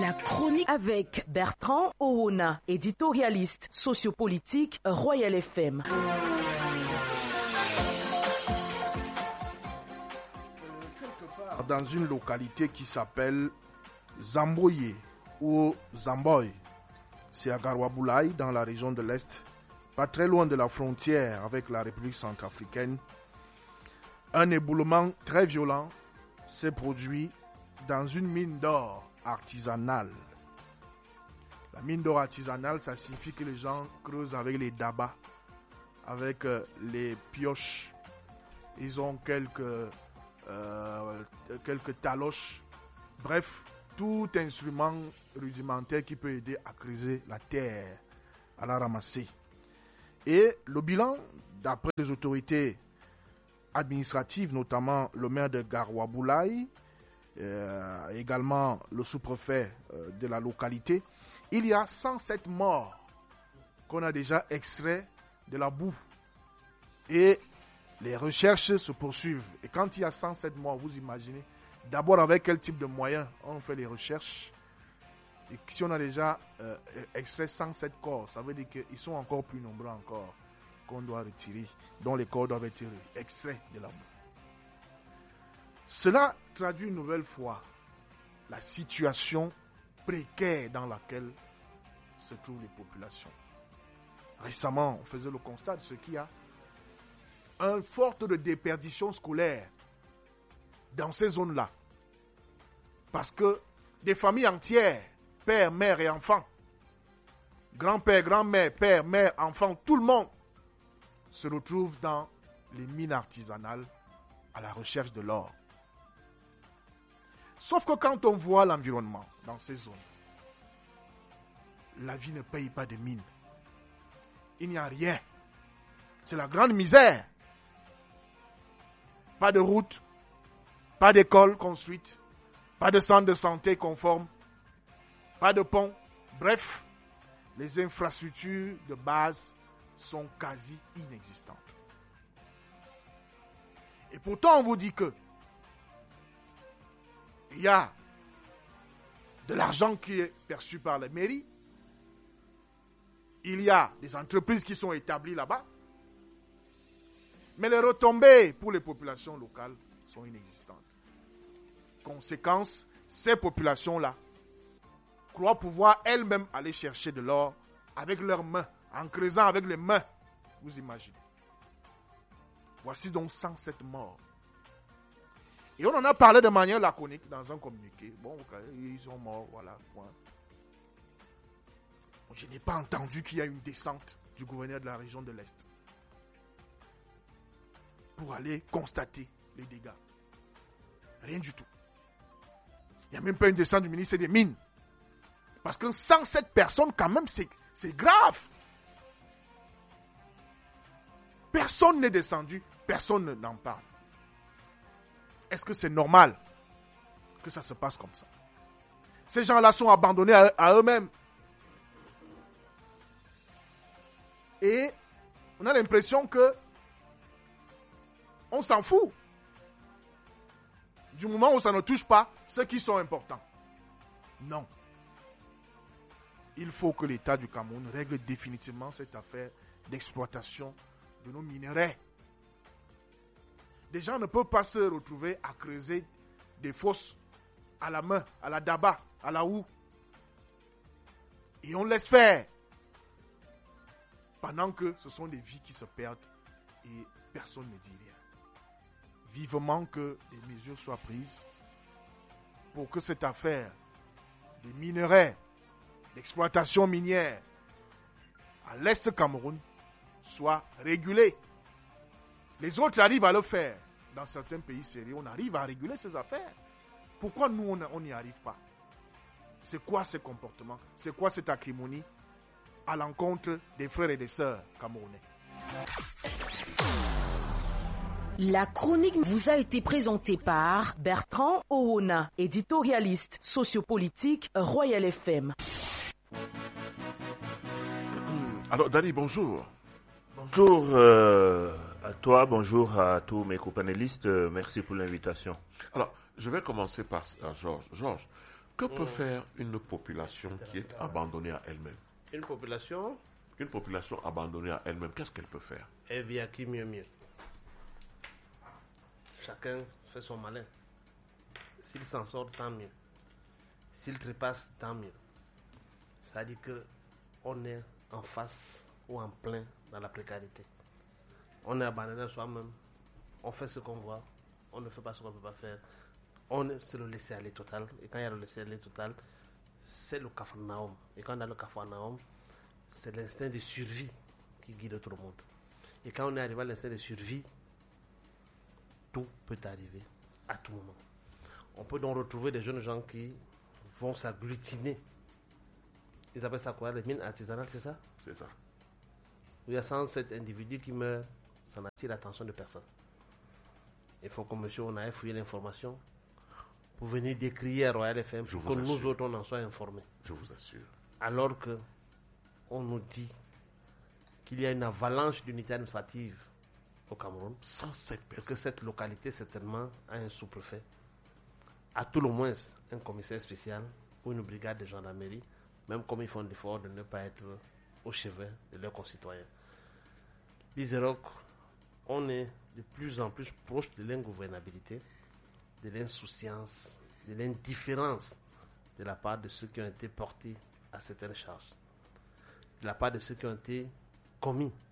La chronique avec Bertrand Owona, éditorialiste sociopolitique, Royal FM. Quelque part dans une localité qui s'appelle Zamboye ou Zamboy, c'est à Garoua-Boulaye dans la région de l'Est, pas très loin de la frontière avec la République centrafricaine. Un éboulement très violent s'est produit dans une mine d'or artisanale. La mine d'or artisanale, ça signifie que les gens creusent avec les dabas, avec les pioches. Ils ont quelques taloches. Bref, tout instrument rudimentaire qui peut aider à creuser la terre, à la ramasser. Et le bilan, d'après les autorités administratives, notamment le maire de Garoua-Boulaye, également le sous-préfet de la localité, il y a 107 morts qu'on a déjà extraits de la boue. Et les recherches se poursuivent. Et quand il y a 107 morts, vous imaginez, d'abord avec quel type de moyens on fait les recherches. Et si on a déjà extrait 107 corps, ça veut dire qu'ils sont encore plus nombreux encore qu'on doit retirer, dont les corps doivent être extraits de la boue. Cela traduit une nouvelle fois la situation précaire dans laquelle se trouvent les populations. Récemment, on faisait le constat de ce qu'il y a un fort taux de déperdition scolaire dans ces zones-là. Parce que des familles entières, père, mère et enfants, grand-père, grand-mère, père, mère, enfant, tout le monde se retrouve dans les mines artisanales à la recherche de l'or. Sauf que quand on voit l'environnement dans ces zones, la vie ne paye pas de mine. Il n'y a rien. C'est la grande misère. Pas de route, pas d'école construite, pas de centre de santé conforme, pas de pont. Bref, les infrastructures de base sont quasi inexistantes. Et pourtant, on vous dit que il y a de l'argent qui est perçu par la mairie. Il y a des entreprises qui sont établies là-bas. Mais les retombées pour les populations locales sont inexistantes. Conséquence, ces populations-là croient pouvoir elles-mêmes aller chercher de l'or avec leurs mains, en creusant avec les mains. Vous imaginez. Voici donc 107 morts. Et on en a parlé de manière laconique dans un communiqué. Bon, ils sont morts, voilà, point. Je n'ai pas entendu qu'il y a une descente du gouverneur de la région de l'Est pour aller constater les dégâts. Rien du tout. Il n'y a même pas une descente du ministère des Mines. Parce que 107 personnes, quand même, c'est grave. Personne n'est descendu, personne n'en parle. Est-ce que c'est normal que ça se passe comme ça? Ces gens-là sont abandonnés à eux-mêmes. Et on a l'impression que on s'en fout. Du moment où ça ne touche pas ceux qui sont importants. Non. Il faut que l'État du Cameroun règle définitivement cette affaire d'exploitation de nos minerais. Des gens ne peuvent pas se retrouver à creuser des fosses à la main, à la daba, à la houe. Et on laisse faire. Pendant que ce sont des vies qui se perdent et personne ne dit rien. Vivement que des mesures soient prises pour que cette affaire des minerais, d'exploitation minière à l'Est Cameroun soit régulée. Les autres arrivent à le faire. Dans certains pays sérieux, on arrive à réguler ces affaires. Pourquoi nous, on n'y arrive pas? C'est quoi ces comportements? C'est quoi cette acrimonie à l'encontre des frères et des sœurs camerounais? La chronique vous a été présentée par Bertrand Owona, éditorialiste sociopolitique, Royal FM. Alors, Dani, bonjour. Bonjour à toi, bonjour à tous mes copanélistes. Merci pour l'invitation. Alors, je vais commencer par Georges. Georges, Que peut faire une population qui est abandonnée à elle-même? Une population, Une population abandonnée à elle-même, qu'est-ce qu'elle peut faire? elle vit à qui mieux. Chacun fait son malin. S'il s'en sort, tant mieux. S'il trépasse, tant mieux. Ça dit que on est en face ou en plein dans la précarité. On est abandonné à soi-même. On fait ce qu'on voit. On ne fait pas ce qu'on ne peut pas faire. C'est le laisser-aller total. Et quand il y a le laisser-aller total, c'est le capharnaüm. Et quand on a le capharnaüm, c'est l'instinct de survie qui guide tout le monde. Et quand on est arrivé à l'instinct de survie, tout peut arriver à tout moment. On peut donc retrouver des jeunes gens qui vont s'agglutiner. Ils appellent ça quoi? Les mines artisanales, c'est ça? C'est ça. Il y a 107 individus qui meurent, ça n'attire l'attention de personne. Il faut que monsieur, on aille fouiller l'information pour venir décrier à Royal FM pour que nous autres, on en soit informés. Je vous assure. Alors que on nous dit qu'il y a une avalanche d'unités administratives au Cameroun, 107 et personnes. que cette localité, certainement, a un sous-préfet, à tout le moins un commissaire spécial ou une brigade de gendarmerie, même comme ils font l'effort de ne pas être au chevet de leurs concitoyens. L'Iséroc, on est de plus en plus proche de l'ingouvernabilité, de l'insouciance, de l'indifférence de la part de ceux qui ont été portés à certaines charges, de la part de ceux qui ont été commis